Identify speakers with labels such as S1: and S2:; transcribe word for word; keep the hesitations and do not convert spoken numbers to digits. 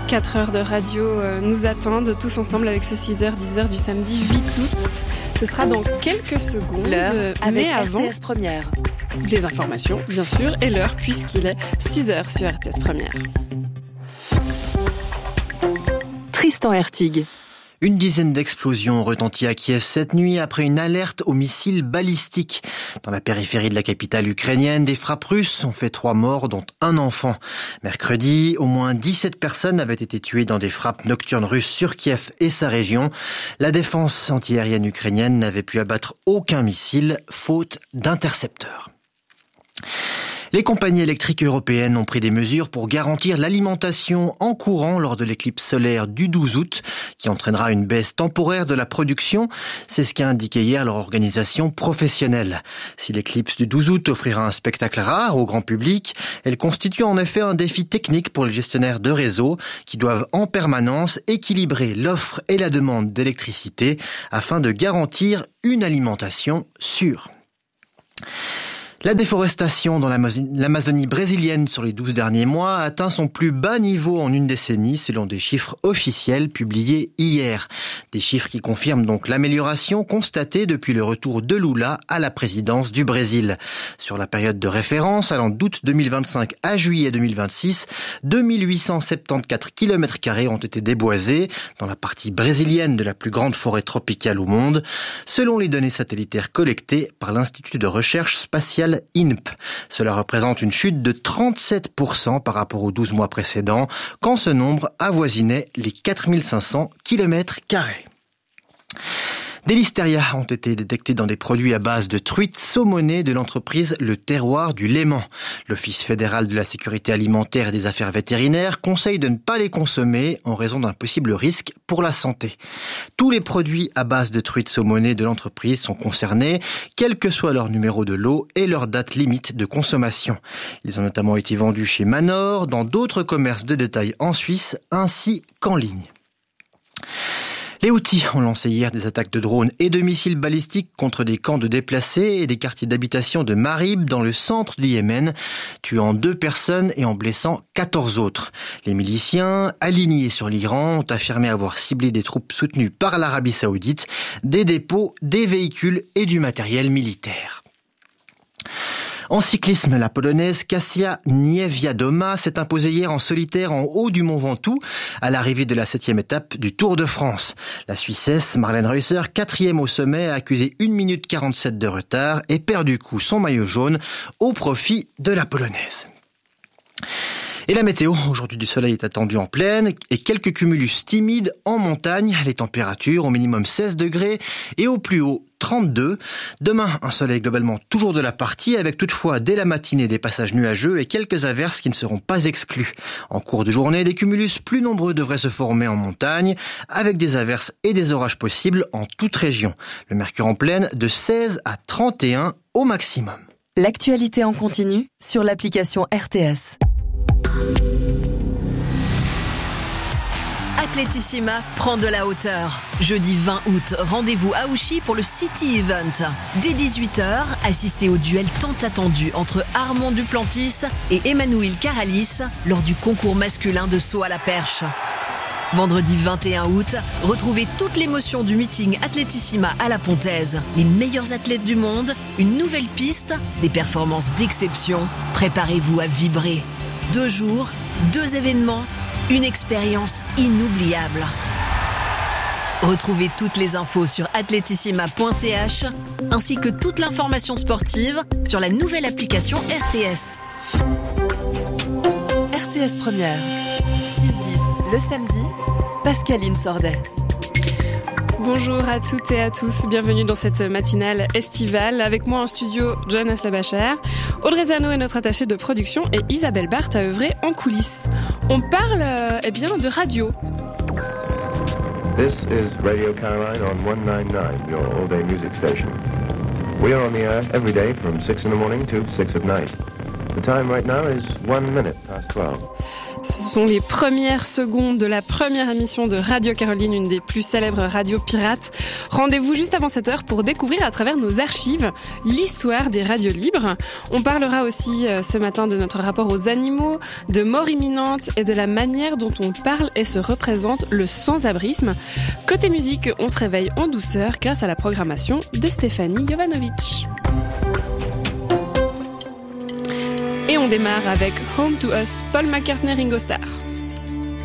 S1: quatre heures de radio euh, nous attendent tous ensemble avec ces six heures, dix heures du samedi huit août. Ce sera dans quelques secondes.
S2: L'heure
S1: euh,
S2: avec
S1: mais avant,
S2: R T S Première.
S1: Les informations, bien sûr, et l'heure puisqu'il est six heures sur R T S Première.
S2: Tristan Hertig.
S3: Une dizaine d'explosions ont retenti à Kiev cette nuit après une alerte aux missiles balistiques. Dans la périphérie de la capitale ukrainienne, des frappes russes ont fait trois morts, dont un enfant. Mercredi, au moins dix-sept personnes avaient été tuées dans des frappes nocturnes russes sur Kiev et sa région. La défense antiaérienne ukrainienne n'avait pu abattre aucun missile, faute d'intercepteurs. Les compagnies électriques européennes ont pris des mesures pour garantir l'alimentation en courant lors de l'éclipse solaire du douze août, qui entraînera une baisse temporaire de la production. C'est ce qu'a indiqué hier leur organisation professionnelle. Si l'éclipse du douze août offrira un spectacle rare au grand public, elle constitue en effet un défi technique pour les gestionnaires de réseau qui doivent en permanence équilibrer l'offre et la demande d'électricité afin de garantir une alimentation sûre. La déforestation dans l'Amazonie brésilienne sur les douze derniers mois a atteint son plus bas niveau en une décennie selon des chiffres officiels publiés hier. Des chiffres qui confirment donc l'amélioration constatée depuis le retour de Lula à la présidence du Brésil. Sur la période de référence, allant d'août deux mille vingt-cinq à juillet deux mille vingt-six, deux mille huit cent soixante-quatorze kilomètres carrés ont été déboisés dans la partie brésilienne de la plus grande forêt tropicale au monde, selon les données satellitaires collectées par l'Institut de recherche spatiale I N P. Cela représente une chute de trente-sept pour cent par rapport aux douze mois précédents, quand ce nombre avoisinait les quatre mille cinq cents kilomètres carrés. Des listérias ont été détectés dans des produits à base de truites saumonées de l'entreprise Le Terroir du Léman. L'Office fédéral de la sécurité alimentaire et des affaires vétérinaires conseille de ne pas les consommer en raison d'un possible risque pour la santé. Tous les produits à base de truites saumonées de l'entreprise sont concernés, quel que soit leur numéro de lot et leur date limite de consommation. Ils ont notamment été vendus chez Manor, dans d'autres commerces de détail en Suisse, ainsi qu'en ligne. Les Houthis ont lancé hier des attaques de drones et de missiles balistiques contre des camps de déplacés et des quartiers d'habitation de Marib dans le centre du Yémen, tuant deux personnes et en blessant quatorze autres. Les miliciens, alignés sur l'Iran, ont affirmé avoir ciblé des troupes soutenues par l'Arabie Saoudite, des dépôts, des véhicules et du matériel militaire. En cyclisme, la Polonaise Kasia Niewiadoma s'est imposée hier en solitaire en haut du Mont Ventoux à l'arrivée de la septième étape du Tour de France. La Suissesse Marlène Reusser, quatrième au sommet, a accusé une minute quarante-sept de retard et perd du coup son maillot jaune au profit de la Polonaise. Et la météo, aujourd'hui du soleil est attendu en plaine et quelques cumulus timides en montagne. Les températures au minimum seize degrés et au plus haut trente-deux. Demain, un soleil globalement toujours de la partie avec toutefois dès la matinée des passages nuageux et quelques averses qui ne seront pas exclues. En cours de journée, des cumulus plus nombreux devraient se former en montagne avec des averses et des orages possibles en toute région. Le mercure en plaine de seize à trente et un au maximum.
S2: L'actualité en continu sur l'application R T S.
S4: Atletissima prend de la hauteur. Jeudi vingt août, rendez-vous à Ouchy pour le City Event. Dès dix-huit heures, assistez au duel tant attendu entre Armand Duplantis et Emmanuel Caralis lors du concours masculin de saut à la perche. Vendredi vingt et un août, retrouvez toute l'émotion du meeting Atletissima à la Pontaise. Les meilleurs athlètes du monde, une nouvelle piste, des performances d'exception. Préparez-vous à vibrer. Deux jours, deux événements, une expérience inoubliable. Retrouvez toutes les infos sur atletissima point c h ainsi que toute l'information sportive sur la nouvelle application R T S.
S2: R T S Première, six dix le samedi, Pascaline Sordet.
S1: Bonjour à toutes et à tous, bienvenue dans cette matinale estivale. Avec moi en studio, John Aslabacher, Audrey Zano est notre attachée de production et Isabelle Barthes a œuvré en coulisses. On parle euh, eh bien, de radio.
S5: This is Radio Caroline on one ninety-nine, your all-day music station. We are on the air every day from six in the morning to six at night. The time right now is one minute past twelve.
S1: Ce sont les premières secondes de la première émission de Radio Caroline, une des plus célèbres radios pirates. Rendez-vous juste avant cette heure pour découvrir à travers nos archives l'histoire des radios libres. On parlera aussi euh, ce matin de notre rapport aux animaux, de mort imminente et de la manière dont on parle et se représente le sans-abrisme. Côté musique, on se réveille en douceur grâce à la programmation de Stéphanie Jovanovic. Et on démarre avec Home to Us, Paul McCartney, Ringo Starr.